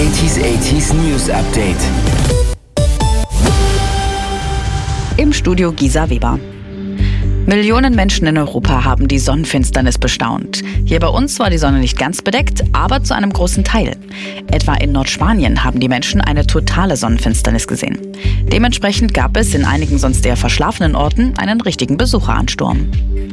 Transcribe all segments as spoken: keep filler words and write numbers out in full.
achtziger achtziger News Update. Im Studio Gisa Weber. Millionen Menschen in Europa haben die Sonnenfinsternis bestaunt. Hier bei uns war die Sonne nicht ganz bedeckt, aber zu einem großen Teil. Etwa in Nordspanien haben die Menschen eine totale Sonnenfinsternis gesehen. Dementsprechend gab es in einigen sonst eher verschlafenen Orten einen richtigen Besucheransturm.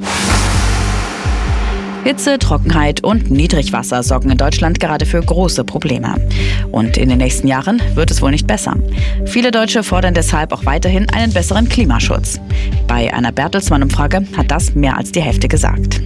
Hitze, Trockenheit und Niedrigwasser sorgen in Deutschland gerade für große Probleme. Und in den nächsten Jahren wird es wohl nicht besser. Viele Deutsche fordern deshalb auch weiterhin einen besseren Klimaschutz. Bei einer Bertelsmann-Umfrage hat das mehr als die Hälfte gesagt.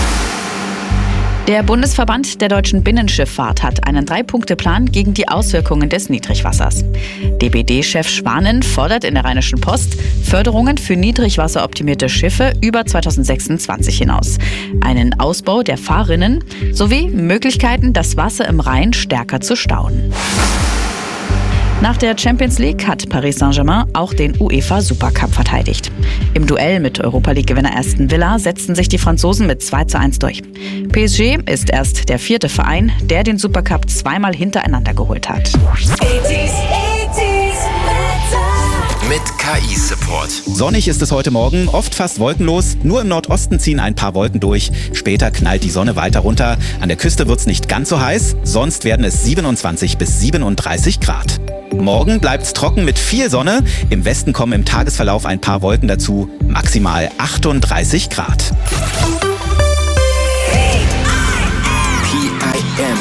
Der Bundesverband der deutschen Binnenschifffahrt hat einen Drei-Punkte-Plan gegen die Auswirkungen des Niedrigwassers. D B D-Chef Schwanen fordert in der Rheinischen Post Förderungen für niedrigwasseroptimierte Schiffe über zweitausendsechsundzwanzig hinaus, einen Ausbau der Fahrrinnen sowie Möglichkeiten, das Wasser im Rhein stärker zu stauen. Nach der Champions League hat Paris Saint-Germain auch den UEFA Supercup verteidigt. Im Duell mit Europa-League-Gewinner Aston Villa setzten sich die Franzosen mit zwei zu eins durch. P S G ist erst der vierte Verein, der den Supercup zweimal hintereinander geholt hat. Mit K I-Support. Sonnig ist es heute Morgen, oft fast wolkenlos. Nur im Nordosten ziehen ein paar Wolken durch. Später knallt die Sonne weiter runter. An der Küste wird es nicht ganz so heiß, sonst werden es siebenundzwanzig bis siebenunddreißig Grad. Morgen bleibt's trocken mit viel Sonne. Im Westen kommen im Tagesverlauf ein paar Wolken dazu. Maximal achtunddreißig Grad. P I M.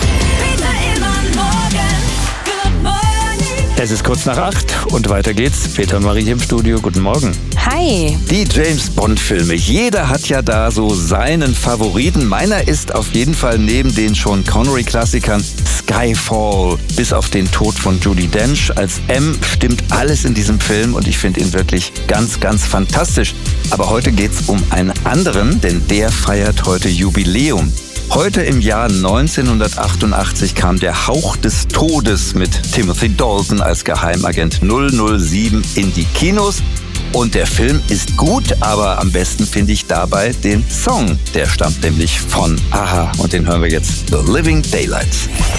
Es ist kurz nach acht und weiter geht's. Peter und Marie im Studio. Guten Morgen. Hi. Die James-Bond-Filme. Jeder hat ja da so seinen Favoriten. Meiner ist auf jeden Fall neben den Sean Connery-Klassikern Skyfall. Bis auf den Tod von Judi Dench als M stimmt alles in diesem Film und ich finde ihn wirklich ganz, ganz fantastisch. Aber heute geht's um einen anderen, denn der feiert heute Jubiläum. Heute im Jahr neunzehnhundertachtundachtzig kam Der Hauch des Todes mit Timothy Dalton als Geheimagent null null sieben in die Kinos. Und der Film ist gut, aber am besten finde ich dabei den Song. Der stammt nämlich von a-ha und den hören wir jetzt. The Living Daylights.